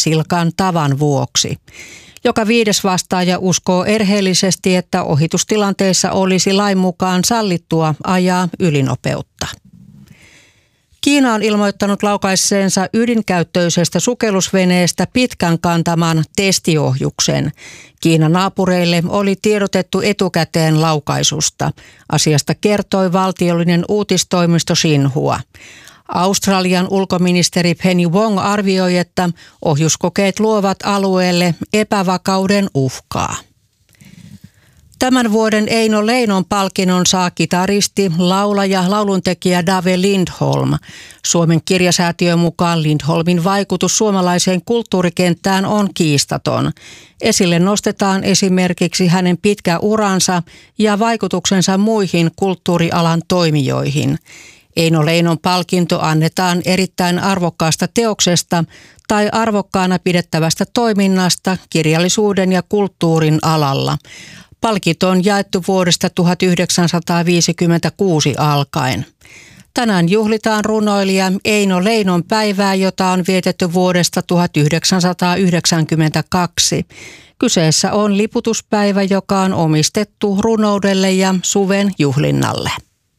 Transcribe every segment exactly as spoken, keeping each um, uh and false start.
epäsilkan tavan vuoksi. Joka viides vastaaja uskoo erheellisesti, että ohitustilanteessa olisi lain mukaan sallittua ajaa ylinopeutta. Kiina on ilmoittanut laukaisseensa ydinkäyttöisestä sukellusveneestä pitkän kantaman testiohjuksen. Kiinan naapureille oli tiedotettu etukäteen laukaisusta. Asiasta kertoi valtiollinen uutistoimisto Xinhua. Australian ulkoministeri Penny Wong arvioi, että ohjuskokeet luovat alueelle epävakauden uhkaa. Tämän vuoden Eino Leinon palkinnon saa kitaristi, laulaja, lauluntekijä Dave Lindholm. Suomen kirjasäätiön mukaan Lindholmin vaikutus suomalaiseen kulttuurikenttään on kiistaton. Esille nostetaan esimerkiksi hänen pitkä uransa ja vaikutuksensa muihin kulttuurialan toimijoihin. Eino Leinon palkinto annetaan erittäin arvokkaasta teoksesta tai arvokkaana pidettävästä toiminnasta kirjallisuuden ja kulttuurin alalla. Palkinto on jaettu vuodesta tuhatyhdeksänsataaviisikymmentäkuusi alkaen. Tänään juhlitaan runoilija Eino Leinon päivää, jota on vietetty vuodesta tuhatyhdeksänsataayhdeksänkymmentäkaksi. Kyseessä on liputuspäivä, joka on omistettu runoudelle ja suven juhlinnalle.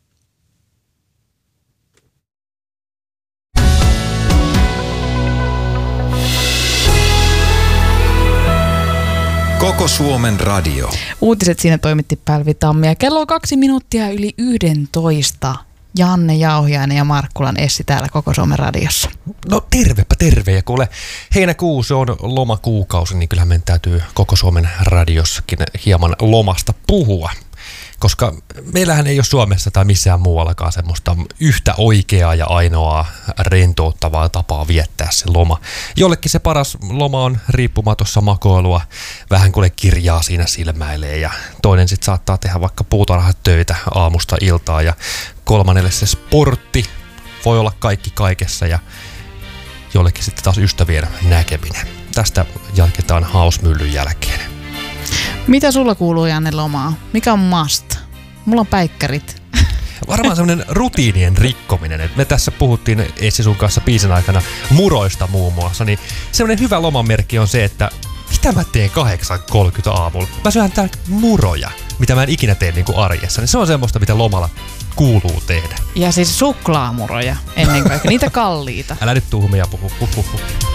Koko Suomen radio. Uutiset siinä toimitti Pälvi Tammi ja kello on kaksi minuuttia yli yhdentoista. Janne Jauhiainen ja Markkulan Essi täällä Koko Suomen radiossa. No tervepä terve, ja kuule, heinäkuu se on lomakuukausi, niin kyllähän meidän täytyy Koko Suomen radiossakin hieman lomasta puhua. Koska meillähän ei ole Suomessa tai missään muuallakaan semmoista yhtä oikeaa ja ainoaa rentouttavaa tapaa viettää se loma. Jollekin se paras loma on riippumatossa makoilua, vähän kuule kirjaa siinä silmäilee, ja toinen sitten saattaa tehdä vaikka puutarhat töitä aamusta iltaa, ja kolmannelle se sportti voi olla kaikki kaikessa, ja jollekin sitten taas ystävien näkeminen. Tästä jatketaan Hausmyllyn jälkeen. Mitä sulla kuuluu, Janne, lomaa? Mikä on must? Mulla on päikkärit. Varmaan semmoinen rutiinien rikkominen. Et me tässä puhuttiin Essi sun kanssa biisin aikana muroista muun muassa. Niin semmoinen hyvä lomamerkki on se, että mitä mä teen kahdeksan kolmekymmentä aamulla? Mä syön täällä muroja, mitä mä en ikinä tee niin kuin arjessa. Niin se on semmoista, mitä lomalla kuuluu tehdä. Ja siis suklaamuroja ennen kaikkea. Niitä kalliita. Älä nyt tuhmia puhu. Huh, huh, huh.